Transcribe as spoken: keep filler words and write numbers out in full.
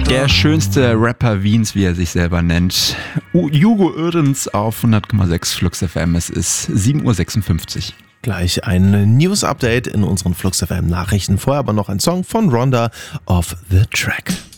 Der schönste Rapper Wiens, wie er sich selber nennt. Hugo Oerens auf hundert Komma sechs Flux F M. Es ist sieben Uhr sechsundfünfzig. Gleich ein News-Update in unseren Flux F M Nachrichten. Vorher aber noch ein Song von Rhonda, Off the Track.